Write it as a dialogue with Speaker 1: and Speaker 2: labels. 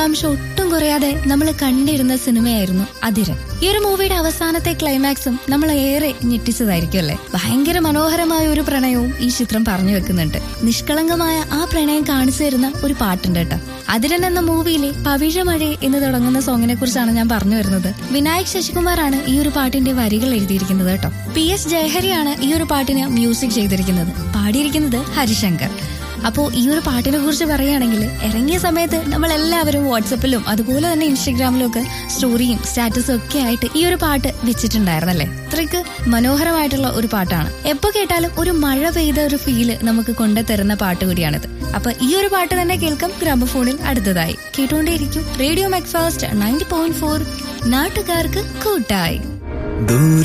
Speaker 1: അംശം ഒട്ടും കുറയാതെ നമ്മൾ കണ്ടിരുന്ന സിനിമയായിരുന്നു അതിരൻ. ഈ ഒരു മൂവിയുടെ അവസാനത്തെ ക്ലൈമാക്സും നമ്മൾ ഏറെ ഞെട്ടിച്ചതായിരിക്കും അല്ലെ. ഭയങ്കര മനോഹരമായ ഒരു പ്രണയവും ഈ ചിത്രം പറഞ്ഞു വെക്കുന്നുണ്ട്. നിഷ്കളങ്കമായ ആ പ്രണയം കാണിച്ചു തരുന്ന ഒരു പാട്ടുണ്ട് കേട്ടോ. അതിരൻ എന്ന മൂവിയിലെ പവിഴമഴ എന്ന് തുടങ്ങുന്ന സോങ്ങിനെ കുറിച്ചാണ് ഞാൻ പറഞ്ഞു വരുന്നത്. വിനായക് ശശികുമാറാണ് ഈ ഒരു പാട്ടിന്റെ വരികൾ എഴുതിയിരിക്കുന്നത് കേട്ടോ. PS ജയഹരിയാണ് ഈ ഒരു പാട്ടിന് മ്യൂസിക് ചെയ്തിരിക്കുന്നത്. പാടിയിരിക്കുന്നത് ഹരിശങ്കർ. അപ്പോ ഈ ഒരു പാട്ടിനെ കുറിച്ച് പറയുകയാണെങ്കിൽ ഇറങ്ങിയ സമയത്ത് നമ്മൾ എല്ലാവരും വാട്സപ്പിലും അതുപോലെ തന്നെ ഇൻസ്റ്റഗ്രാമിലും ഒക്കെ സ്റ്റോറിയും സ്റ്റാറ്റസും ഒക്കെ ആയിട്ട് ഈ ഒരു പാട്ട് വെച്ചിട്ടുണ്ടായിരുന്നല്ലേ. അത്രയ്ക്ക് മനോഹരമായിട്ടുള്ള ഒരു പാട്ടാണ്. എപ്പോ കേട്ടാലും ഒരു മഴ പെയ്ത ഒരു ഫീല് നമുക്ക് കൊണ്ടുതരുന്ന പാട്ട് കൂടിയാണിത്. അപ്പൊ ഈ ഒരു പാട്ട് തന്നെ കേൾക്കാം ഗ്രാമഫോണിൽ അടുത്തതായി. കേട്ടുകൊണ്ടേയിരിക്കും റേഡിയോ മാക്ഫാസ്റ്റ് 90.4 നാട്ടുകാർക്ക് കൂട്ടായി.